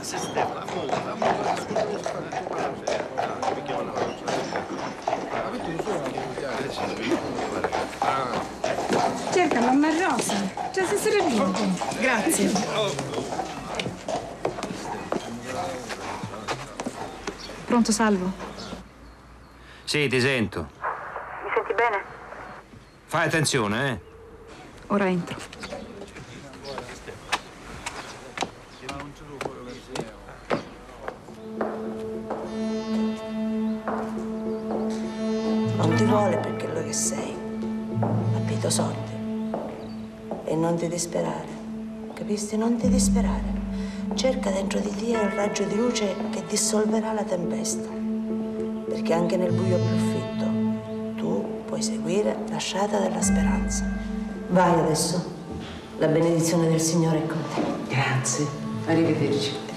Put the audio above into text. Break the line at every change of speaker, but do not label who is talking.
Cerca, mamma Rosa. Già stasera vinto. Grazie.
Pronto, Salvo?
Sì, ti sento.
Mi senti bene?
Fai attenzione, eh?
Ora entro.
Non ti vuole per quello che sei. Capito, soldi? E non ti disperare. Capisti? Non ti disperare. Cerca dentro di te il raggio di luce che dissolverà la tempesta. Perché anche nel buio più fitto tu puoi seguire la sciata della speranza. Vai adesso. La benedizione del Signore è con te.
Grazie. Arrivederci.